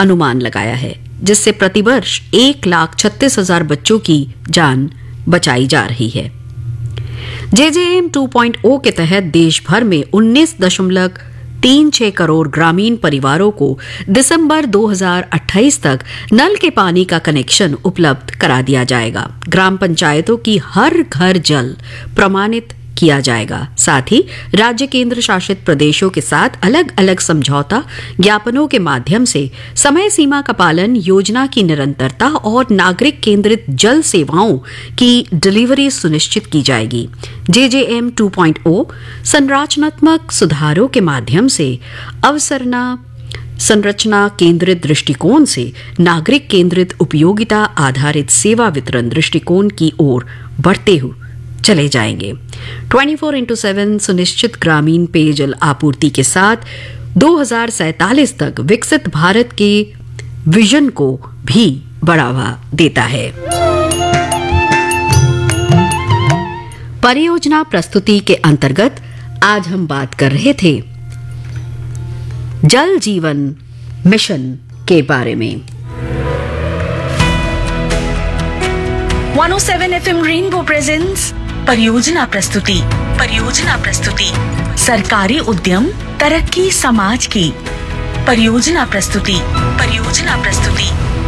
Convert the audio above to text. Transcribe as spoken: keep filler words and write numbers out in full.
अनुमान लगाया है, जिससे प्रतिवर्ष एक लाख छत्तीस हजार बच्चों की जान बचाई जा रही है। जे जे एम टू पॉइंट ओ के तहत देश भर में उन्नीस दशमलव तीन छह करोड़ ग्रामीण परिवारों को दिसंबर दो हज़ार अट्ठाईस तक नल के पानी का कनेक्शन उपलब्ध करा दिया जाएगा। ग्राम पंचायतों की हर घर जल प्रमाणित किया जाएगा। साथ ही राज्य केंद्र शासित प्रदेशों के साथ अलग अलग समझौता ज्ञापनों के माध्यम से समय सीमा का पालन, योजना की निरंतरता और नागरिक केंद्रित जल सेवाओं की डिलीवरी सुनिश्चित की जाएगी। जे जे एम टू पॉइंट ओ संरचनात्मक सुधारों के माध्यम से अवसरना संरचना केंद्रित दृष्टिकोण से नागरिक केंद्रित उपयोगिता आधारित सेवा वितरण दृष्टिकोण की ओर बढ़ते हुए चले जाएंगे। चौबीस इंटू सात सुनिश्चित ग्रामीण पेयजल आपूर्ति के साथ दो हज़ार सैंतालीस तक विकसित भारत के विजन को भी बढ़ावा देता है। परियोजना प्रस्तुति के अंतर्गत आज हम बात कर रहे थे जल जीवन मिशन के बारे में। One O seven F M rainbow presents परियोजना प्रस्तुति परियोजना प्रस्तुति सरकारी उद्यम तरक्की समाज की परियोजना प्रस्तुति परियोजना प्रस्तुति